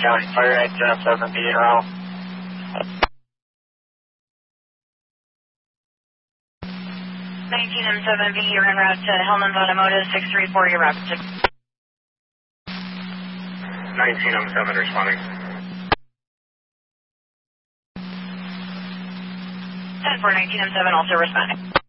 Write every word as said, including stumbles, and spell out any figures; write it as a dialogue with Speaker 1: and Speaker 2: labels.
Speaker 1: County Fire, nineteen oh seven B, you're out.
Speaker 2: nineteen oh seven B, you're en route to Hellman's Automotive, six three four, you're rapid.
Speaker 1: nineteen oh seven responding.
Speaker 2: ten four, nineteen oh seven, also responding.